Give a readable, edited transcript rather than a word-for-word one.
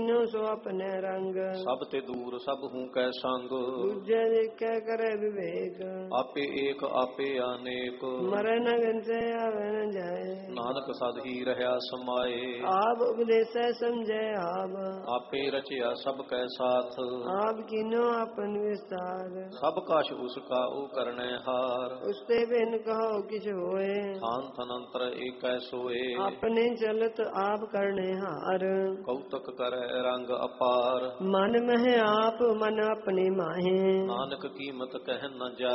ਸੋ ਆਪਣੇ ਰੰਗ ਸਭ ਤੇ ਦੂਰ ਸਭ ਹੂੰ ਕੈ ਸੰਗ ਦੂਜੇ ਦੇਖੈ ਕਰੇ ਵਿਵੇਕ ਆਪੇ ਏਕ ਆਪੇ ਅਨੇਕ ਮਰੈ ਨ ਗੰਜੈ ਆਵੈ ਨ ਜਾਏ ਨਾਨਕ ਸਦ ਹੀ ਰਹਿਆ ਸਮਾਏ ਆਪ ਉਪਦੇਸੈ ਸਮਝੈ ਆਪ ਆਪੇ ਰਚਿਆ ਸਭ ਕੈ ਸਾਥ ਆਪ ਕੀਨੋ ਆਪਨ ਵਿਸਤਾਰ ਸਭ ਕਛ ਉਸ ਕਾ ਉਹ ਕਰਨੈ ਹਾਰ ਉਸਤੇ ਬਿਨ ਕਹੋ ਕਿਛ ਹੋਏ ਥਾਨ ਥਨੰਤਰ ਏਕੈ ਸੋਏ ਆਪਣੇ ਚਲਤ ਆਪ ਕਰਨੇ ਹਾਰ ਕੌਤਕ ਕਰੈ ਰੰਗ ਅਪਾਰ ਮਨ ਮਹਿ ਆਪ ਮਨ ਆਪਣੀ ਮਾਹੇ ਨਾਨਕ ਕੀਮਤ ਕਹਿ ਨ ਜਾਏ